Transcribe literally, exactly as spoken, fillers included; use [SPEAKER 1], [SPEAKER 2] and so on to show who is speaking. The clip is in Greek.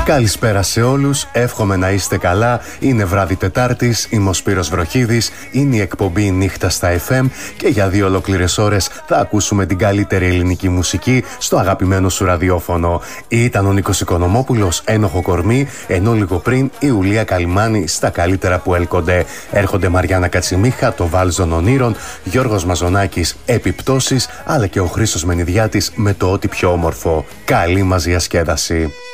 [SPEAKER 1] Καλησπέρα σε όλους, εύχομαι να είστε καλά. Είναι βράδυ Τετάρτης, είμαι ο Σπύρος Βροχίδης, είναι η εκπομπή Νύχτα στα εφ εμ και για δύο ολόκληρες ώρες θα ακούσουμε την καλύτερη ελληνική μουσική στο αγαπημένο σου ραδιόφωνο. Ήταν ο Νίκος Οικονομόπουλος, ένοχο κορμί, ενώ λίγο πριν η Ουλία Καλυμάνη στα καλύτερα που έλκονται. Έρχονται Μαριάννα Κατσιμίχα, το Βάλζον Ονείρων, Γιώργος Μαζονάκης, Επιπτώσεις, αλλά και ο Χρήστος Μενιδιάτης με το ό,τι πιο όμορφο. Καλή μας διασκέδαση.